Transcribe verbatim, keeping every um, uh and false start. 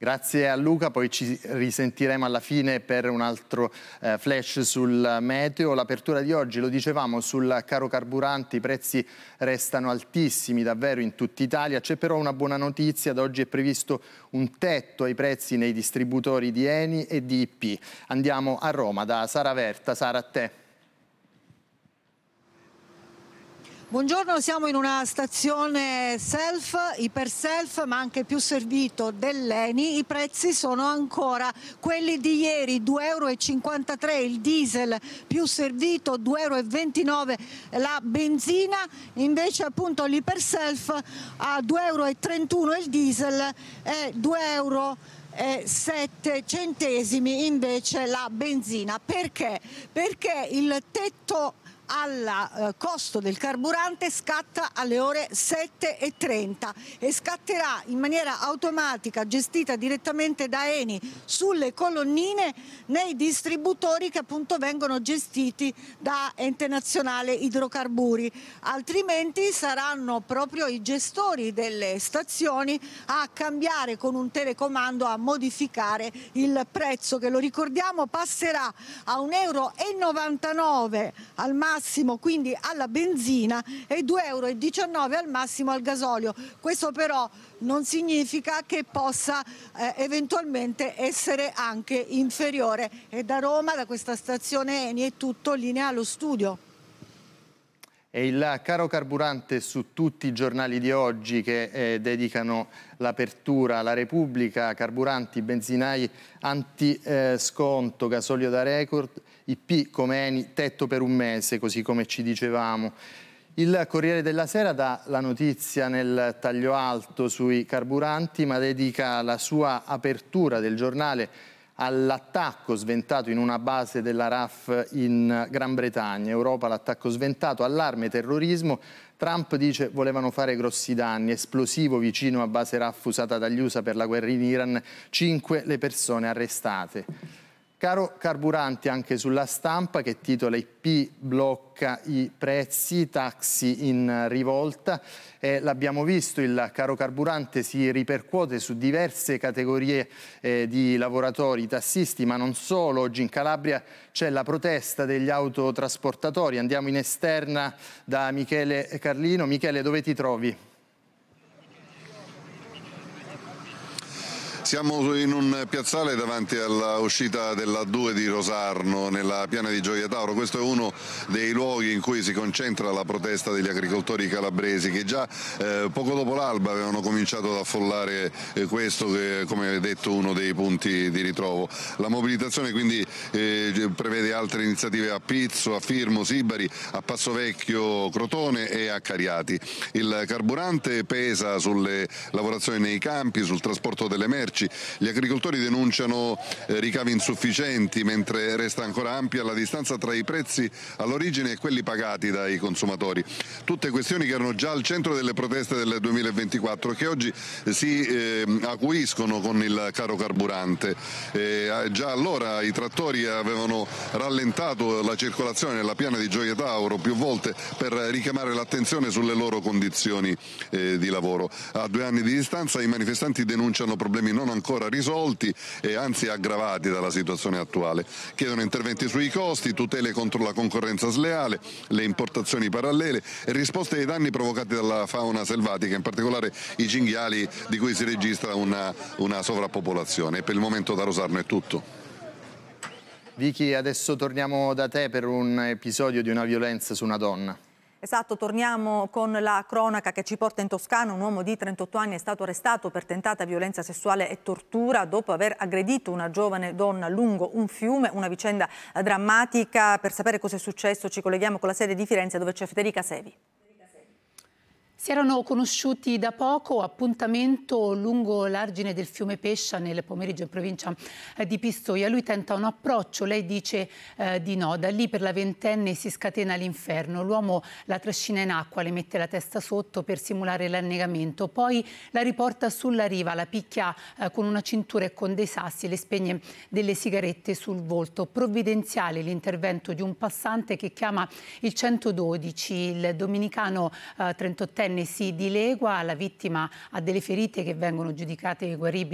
Grazie a Luca, poi ci risentiremo alla fine per un altro eh, flash sul meteo. L'apertura di oggi, lo dicevamo, sul caro carburanti, i prezzi restano altissimi davvero in tutta Italia. C'è però una buona notizia: da oggi è previsto un tetto ai prezzi nei distributori di Eni e di I P. Andiamo a Roma da Sara Verta. Sara, a te. Buongiorno, siamo in una stazione self, iper self, ma anche più servito dell'Eni. I prezzi sono ancora quelli di ieri: due e cinquantatré euro il diesel più servito, due e ventinove euro la benzina. Invece appunto l'iper self a due e trentuno euro il diesel e due euro e sette centesimi invece la benzina. Perché? Perché il tetto al eh, costo del carburante scatta alle ore sette e trenta e scatterà in maniera automatica, gestita direttamente da Eni sulle colonnine nei distributori che appunto vengono gestiti da Ente Nazionale Idrocarburi. Altrimenti saranno proprio i gestori delle stazioni a cambiare con un telecomando, a modificare il prezzo, che, lo ricordiamo, passerà a un euro e novantanove al massimo, quindi alla benzina, e due e diciannove euro al massimo al gasolio. Questo però non significa che possa eh, eventualmente essere anche inferiore. E da Roma, da questa stazione Eni, è tutto. Linea allo studio. E il caro carburante su tutti i giornali di oggi che eh, dedicano l'apertura alla Repubblica: carburanti, benzinai, anti-sconto, eh, gasolio da record, I P come Eni, tetto per un mese, così come ci dicevamo. Il Corriere della Sera dà la notizia nel taglio alto sui carburanti, ma dedica la sua apertura del giornale all'attacco sventato in una base della R A F in Gran Bretagna. Europa, l'attacco sventato, allarme, terrorismo. Trump dice volevano fare grossi danni, esplosivo vicino a base R A F usata dagli U S A per la guerra in Iran, cinque le persone arrestate. Caro carburanti anche sulla Stampa, che titola I P blocca i prezzi, taxi in rivolta. E l'abbiamo visto, il caro carburante si ripercuote su diverse categorie eh, di lavoratori, tassisti, ma non solo. Oggi in Calabria c'è la protesta degli autotrasportatori. Andiamo in esterna da Michele Carlino. Michele, dove ti trovi? Siamo in un piazzale davanti all'uscita dell'A due di Rosarno, nella piana di Gioia Tauro. Questo è uno dei luoghi in cui si concentra la protesta degli agricoltori calabresi, che già eh, poco dopo l'alba avevano cominciato ad affollare eh, questo, che come detto è uno dei punti di ritrovo. La mobilitazione quindi eh, prevede altre iniziative a Pizzo, a Firmo, Sibari, a Passovecchio, Crotone e a Cariati. Il carburante pesa sulle lavorazioni nei campi, sul trasporto delle merci. Gli agricoltori denunciano eh, ricavi insufficienti, mentre resta ancora ampia la distanza tra i prezzi all'origine e quelli pagati dai consumatori. Tutte questioni che erano già al centro delle proteste del duemilaventiquattro e che oggi si eh, acuiscono con il caro carburante. Eh, già allora i trattori avevano rallentato la circolazione nella piana di Gioia Tauro più volte per richiamare l'attenzione sulle loro condizioni eh, di lavoro. A due anni di distanza i manifestanti denunciano problemi non ancora risolti e anzi aggravati dalla situazione attuale. Chiedono interventi sui costi, tutele contro la concorrenza sleale, le importazioni parallele e risposte ai danni provocati dalla fauna selvatica, in particolare i cinghiali, di cui si registra una, una sovrappopolazione. E per il momento da Rosarno è tutto. Vicky, adesso torniamo da te per un episodio di una violenza su una donna. Esatto, torniamo con la cronaca che ci porta in Toscana. Un uomo di trentotto anni è stato arrestato per tentata violenza sessuale e tortura dopo aver aggredito una giovane donna lungo un fiume, una vicenda drammatica. Per sapere cosa è successo ci colleghiamo con la sede di Firenze, dove c'è Federica Sevi. Si erano conosciuti da poco, appuntamento lungo l'argine del fiume Pescia nel pomeriggio in provincia di Pistoia. Lui tenta un approccio, lei dice eh, di no. Da lì per la ventenne si scatena l'inferno. L'uomo la trascina in acqua, le mette la testa sotto per simulare l'annegamento, poi la riporta sulla riva, la picchia eh, con una cintura e con dei sassi, le spegne delle sigarette sul volto. Provvidenziale l'intervento di un passante che chiama il centododici. Il dominicano eh, trentottenne si dilegua, la vittima ha delle ferite che vengono giudicate guaribili